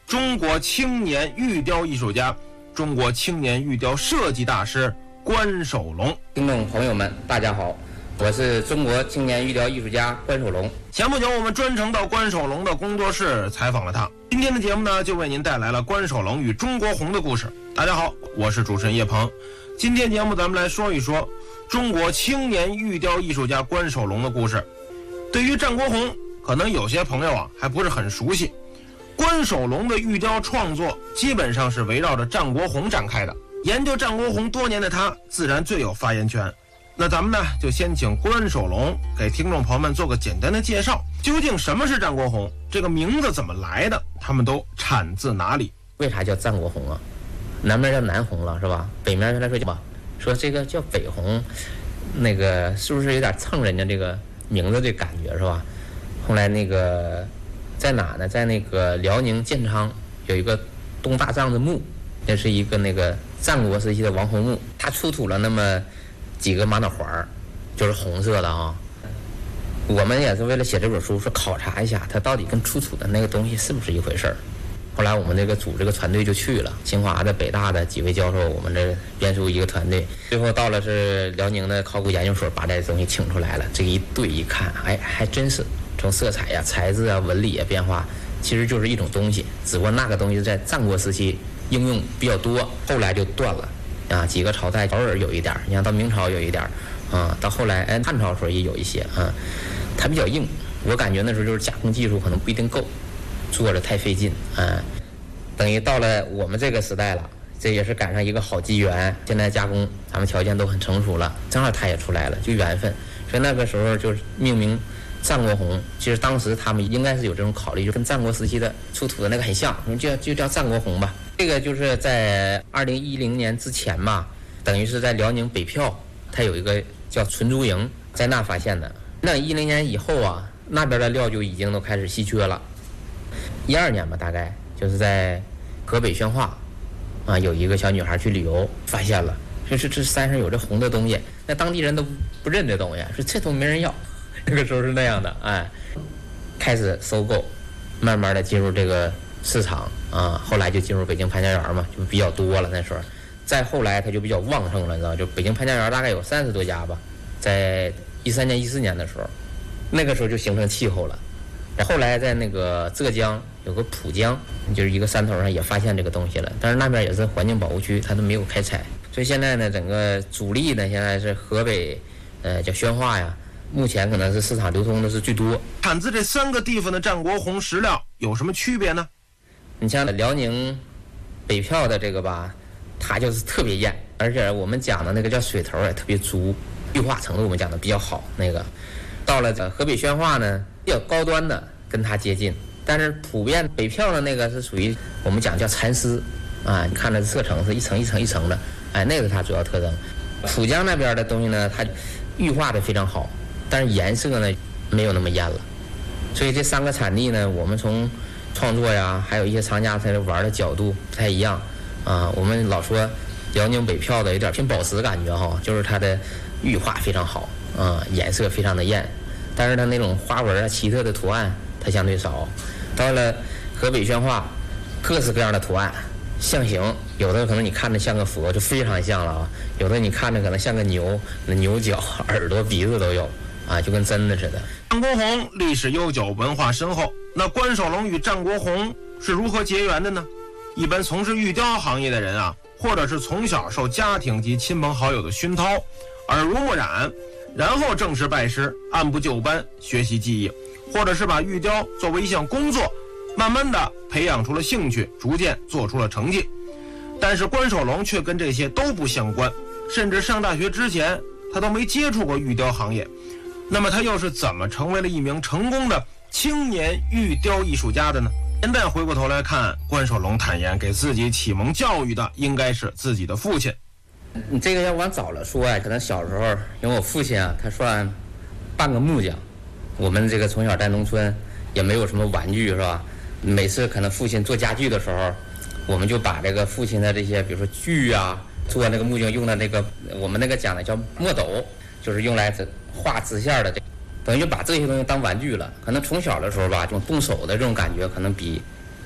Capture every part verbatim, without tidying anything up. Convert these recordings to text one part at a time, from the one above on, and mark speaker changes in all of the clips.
Speaker 1: 中国青年玉雕艺术家、中国青年玉雕设计大师关守龙。
Speaker 2: 听众朋友们，大家好，我是中国青年玉雕艺术家关守龙。
Speaker 1: 前不久，我们专程到关守龙的工作室采访了他。今天的节目呢，就为您带来了关守龙与中国红的故事。大家好，我是主持人叶鹏。今天节目咱们来说一说中国青年玉雕艺术家关守龙的故事。对于战国红，可能有些朋友啊还不是很熟悉。关守龙的玉雕创作基本上是围绕着战国红展开的，研究战国红多年的他自然最有发言权。那咱们呢就先请关守龙给听众朋友们做个简单的介绍，究竟什么是战国红，这个名字怎么来的，他们都产自哪里？
Speaker 2: 为啥叫战国红啊？南边叫南红了是吧？北面来说叫吧，说这个叫北红，那个是不是有点蹭人家这个名字的感觉是吧？后来那个在哪呢？在那个辽宁建昌有一个东大帐子墓，这是一个那个战国时期的王侯墓，他出土了那么几个玛瑙环，就是红色的啊。我们也是为了写这本书，说考察一下它到底跟出土的那个东西是不是一回事儿。后来我们这个组这个团队就去了清华的、北大的几位教授，我们这编出一个团队，最后到了是辽宁的考古研究所，把这东西请出来了。这个一对一看，哎，还真是从色彩呀、材质啊、纹理啊变化，其实就是一种东西，只不过那个东西在战国时期应用比较多，后来就断了啊。几个朝代偶尔有一点，你像到明朝有一点啊，到后来哎汉朝时候也有一些啊，它比较硬，我感觉那时候就是加工技术可能不一定够，做着太费劲啊。等于到了我们这个时代了，这也是赶上一个好机缘。现在加工咱们条件都很成熟了，正好它也出来了，就缘分。所以那个时候就是命名战国红。其实当时他们应该是有这种考虑，就跟战国时期的出土的那个很像，就就叫战国红吧。这个就是在二零一零年之前嘛，等于是在辽宁北票，它有一个叫纯珠营，在那发现的。那一零年以后啊，那边的料就已经都开始稀缺了。一二年吧，大概就是在河北宣化啊，有一个小女孩去旅游，发现了，说是这山上有这红的东西，那当地人都不认这东西，说这东西没人要。那个时候是那样的，哎，开始收购，慢慢的进入这个市场啊，后来就进入北京潘家园嘛，就比较多了那时候。再后来它就比较旺盛了，你知道，就北京潘家园大概有三十多家吧，在一三年、一四年的时候，那个时候就形成气候了。后来在那个浙江有个浦江，就是一个山头上也发现这个东西了，但是那边也是环境保护区，它都没有开采。所以现在呢，整个主力呢现在是河北，呃，叫宣化呀，目前可能是市场流通的是最多。
Speaker 1: 产自这三个地方的战国红石料有什么区别呢？
Speaker 2: 你像辽宁北票的这个吧，它就是特别艳，而且我们讲的那个叫水头也特别足，玉化程度我们讲的比较好。那个到了河北宣化呢，比较高端的跟它接近，但是普遍北票的那个是属于我们讲叫蚕丝啊，你看它的色层是一层一层一层的，哎，那个是它主要特征。浦江那边的东西呢，它玉化的非常好，但是颜色呢没有那么艳了。所以这三个产地呢，我们从创作呀，还有一些藏家在这玩的角度不太一样啊。我们老说辽宁北票的有点偏宝石感觉哈，就是它的玉化非常好啊，颜色非常的艳，但是它那种花纹啊、奇特的图案它相对少。到了河北宣化，各式各样的图案，象形，有的可能你看着像个佛，就非常像了啊；有的你看着可能像个牛，那牛角、耳朵、鼻子都有啊，就跟真的似的。
Speaker 1: 战国红历史悠久，文化深厚。那关守龙与战国红是如何结缘的呢？一般从事玉雕行业的人啊，或者是从小受家庭及亲朋好友的熏陶，耳濡目染，然后正式拜师，按部就班学习技艺，或者是把玉雕作为一项工作，慢慢的培养出了兴趣，逐渐做出了成绩。但是关守龙却跟这些都不相关，甚至上大学之前他都没接触过玉雕行业。那么他又是怎么成为了一名成功的青年玉雕艺术家的呢？现在回过头来看，关守龙坦言，给自己启蒙教育的应该是自己的父亲。
Speaker 2: 你这个要往早了说呀，可能小时候因为我父亲啊，他算半个木匠，我们这个从小在农村也没有什么玩具是吧？每次可能父亲做家具的时候，我们就把这个父亲的这些比如说锯啊，做那个木匠用的那个我们那个讲的叫墨斗，就是用来画直线的，这等于就把这些东西当玩具了。可能从小的时候吧，这种动手的这种感觉可能比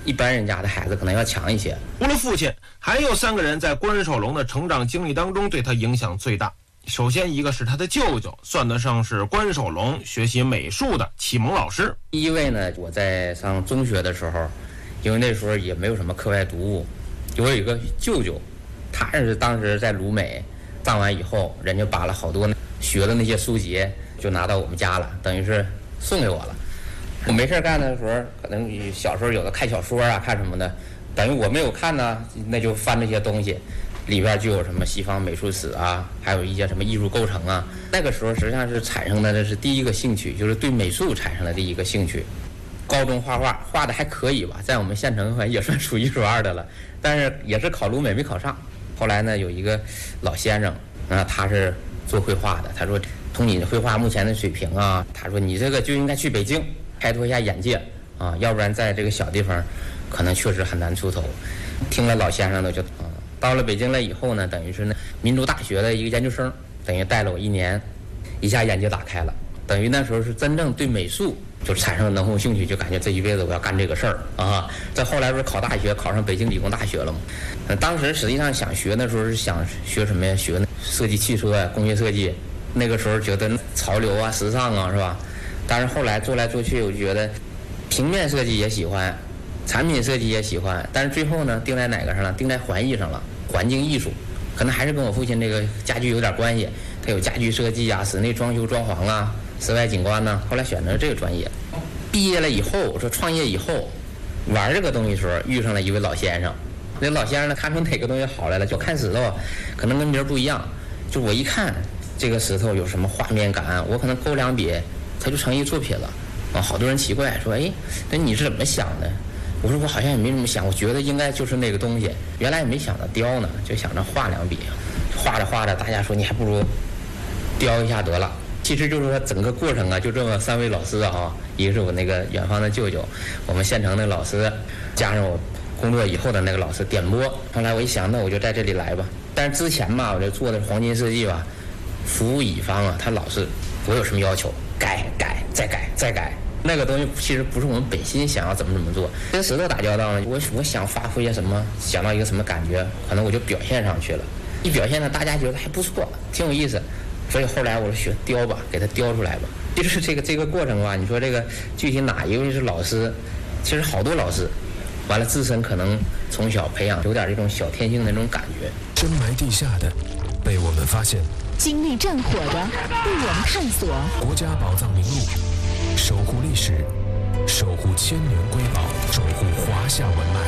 Speaker 2: 一般人家的孩子可能要强一些。
Speaker 1: 除了父亲，还有三个人在关守龙的成长经历当中对他影响最大。首先一个是他的舅舅，算得上是关守龙学习美术的启蒙老师。
Speaker 2: 第一位呢，我在上中学的时候，因为那时候也没有什么课外读物，我有一个舅舅，他是当时在鲁美上完以后，人家把了好多学的那些书籍就拿到我们家了，等于是送给我了。我没事干的时候，可能小时候有的看小说啊，看什么的，等于我没有看呢，那就翻这些东西，里边就有什么西方美术史啊，还有一些什么艺术构成啊。那个时候实际上是产生的这是第一个兴趣，就是对美术产生了第一个兴趣。高中画画画的还可以吧，在我们县城也算数一数二的了，但是也是考鲁美没考上。后来呢，有一个老先生啊，他是做绘画的，他说从你绘画目前的水平啊，他说你这个就应该去北京开拓一下眼界啊，要不然在这个小地方可能确实很难出头。听了老先生的就啊，到了北京了以后呢，等于是呢民族大学的一个研究生，等于带了我一年，一下眼界打开了，等于那时候是真正对美术就产生了浓厚兴趣，就感觉这一辈子我要干这个事儿啊。再后来不是考大学，考上北京理工大学了吗？呃，当时实际上想学的时候是想学什么呀？学设计汽车啊，工业设计。那个时候觉得潮流啊、时尚啊，是吧？但是后来做来做去，我就觉得平面设计也喜欢，产品设计也喜欢，但是最后呢，定在哪个上了？定在环艺上了，环境艺术。可能还是跟我父亲这个家具有点关系，他有家具设计啊、室内装修装潢啊、室外景观呢，后来选择这个专业。毕业了以后，我说创业以后玩这个东西的时候，遇上了一位老先生。那老先生呢，看出哪个东西好来了，就看石头，可能跟别人不一样。就我一看这个石头有什么画面感，我可能勾两笔，它就成一作品了。啊，好多人奇怪说，哎，那你是怎么想的？我说我好像也没这么想，我觉得应该就是那个东西。原来也没想到雕呢，就想着画两笔，画着画着，大家说你还不如雕一下得了。其实就是说整个过程啊，就这么三位老师啊，一个是我那个远方的舅舅，我们县城的老师，加上我工作以后的那个老师点拨。后来我一想，那我就在这里来吧。但是之前吧，我就做的黄金设计吧，服务乙方啊，他老是我有什么要求，改改再改再改。那个东西其实不是我们本心想要怎么怎么做。跟石头打交道呢，我我想发挥些什么，想到一个什么感觉，可能我就表现上去了。一表现呢，大家觉得还不错，挺有意思。所以后来我就学雕吧，给它雕出来吧。就是这个这个过程吧，你说这个具体哪一位是老师？其实好多老师，完了自身可能从小培养有点这种小天性的那种感觉。
Speaker 3: 深埋地下的，被我们发现；
Speaker 4: 经历战火的，被我们探索。
Speaker 3: 国家宝藏名录，守护历史，守护千年瑰宝，守护华夏文脉。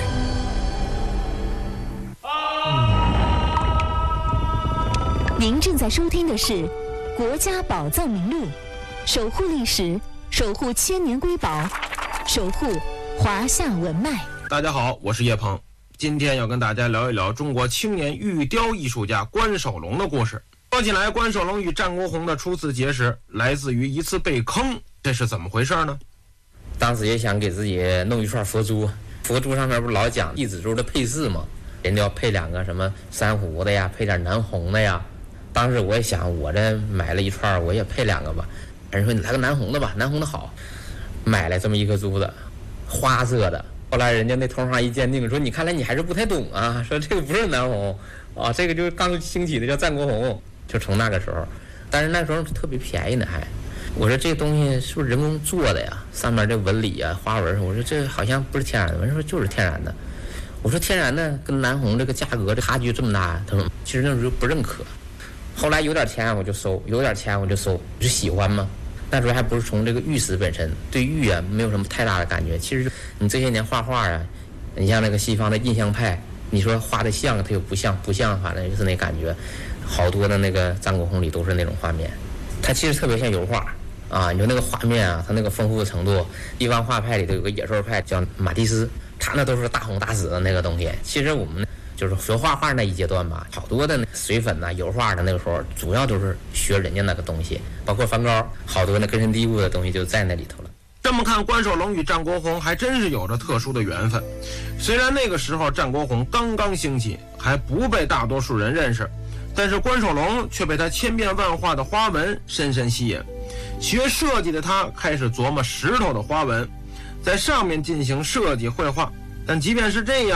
Speaker 4: 您正在收听的是《国家宝藏名录》，守护历史，守护千年瑰宝，守护华夏文脉。
Speaker 1: 大家好，我是叶鹏，今天要跟大家聊一聊中国青年玉雕艺术家关守龙的故事。说起来，关守龙与战国红的初次结识来自于一次被坑，这是怎么回事呢？
Speaker 2: 当时也想给自己弄一串佛珠，佛珠上面不是老讲一指珠的配饰吗？人家要配两个什么珊瑚的呀，配点南红的呀。当时我也想，我这买了一串，我也配两个吧。人说你来个南红的吧，南红的好。买了这么一颗珠子，花色的。后来人家那同行一鉴定，说你看来你还是不太懂啊，说这个不是南红啊，这个就是刚兴起的叫战国红。就从那个时候，但是那时候特别便宜呢还。我说这个东西是不是人工做的呀？上面这纹理啊、花纹，我说这好像不是天然的。人说就是天然的。我说天然的跟南红这个价格这差距这么大，他说其实那时候不认可。后来有点钱我就收，有点钱我就收，就喜欢嘛。那时候还不是从这个玉石本身，对玉啊没有什么太大的感觉。其实你这些年画画啊，你像那个西方的印象派，你说画的像，它又不像，不像，反正就是那感觉。好多的那个战国红里都是那种画面，它其实特别像油画啊。你说那个画面啊，它那个丰富的程度，西方画派里头有个野兽派叫马蒂斯，他那都是大红大紫的那个东西。其实我们就是学画画那一阶段吧，好多的那水粉呐、啊、油画的那个时候，主要都是学人家那个东西，包括梵高，好多那根深蒂固的东西就在那里头了。
Speaker 1: 这么看，关守龙与战国红还真是有着特殊的缘分。虽然那个时候战国红刚刚兴起，还不被大多数人认识，但是关守龙却被他千变万化的花纹深深吸引。学设计的他开始琢磨石头的花纹，在上面进行设计绘画。 但即便是这样，